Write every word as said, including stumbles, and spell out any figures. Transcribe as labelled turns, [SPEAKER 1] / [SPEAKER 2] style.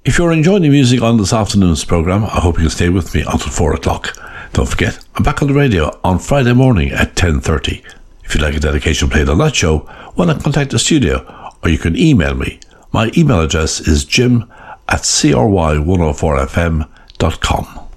[SPEAKER 1] If you're enjoying the music on this afternoon's programme, I hope you'll stay with me until four o'clock. Don't forget, I'm back on the radio on Friday morning at ten thirty. If you'd like a dedication played on that show, why not contact the studio, or you can email me. My email address is jim at c r y one oh four f m dot com.